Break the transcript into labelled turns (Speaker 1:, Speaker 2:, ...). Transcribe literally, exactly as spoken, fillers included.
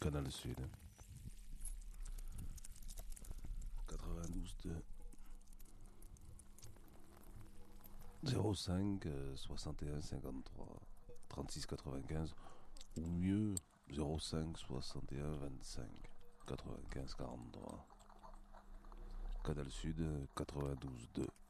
Speaker 1: Canal Sud. quatre-vingt-douze deux. zéro cinq soixante et un cinquante-trois trente-six quatre-vingt-quinze ou mieux zéro cinq soixante et un vingt-cinq quatre-vingt-quinze quarante-trois. Canal Sud quatre-vingt-douze deux.